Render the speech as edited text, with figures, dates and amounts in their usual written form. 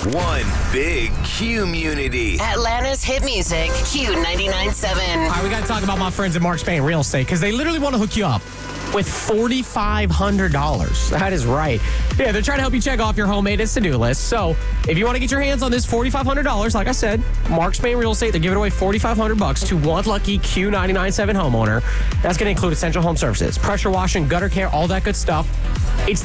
One big community. Atlanta's hit music, Q99.7. All right, we got to talk about my friends at Mark Spain Real Estate because they literally want to hook you up with $4,500. That is right. Yeah, they're trying to help you check off your home maintenance to-do list. So if you want to get your hands on this $4,500, like I said, Mark Spain Real Estate, they're giving away $4,500 to one lucky Q99.7 homeowner. That's going to include essential home services, pressure washing, gutter care, all that good stuff. It's